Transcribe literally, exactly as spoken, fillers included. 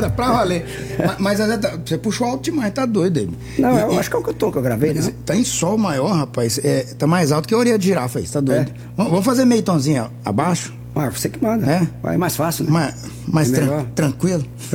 agora, pra valer. Mas, mas Zezé, tá- você puxou alto demais, tá doido ele. Não, E- eu e- acho que é o que eu tô, que eu gravei, né? Tá em sol maior, rapaz. É, tá mais alto que a orelha de girafa aí, você tá doido. É. Vamos vamos fazer meio tonzinho abaixo? Ah, você que manda. É? Vai mais fácil, né? Mais, mais É tran- melhor. tranquilo?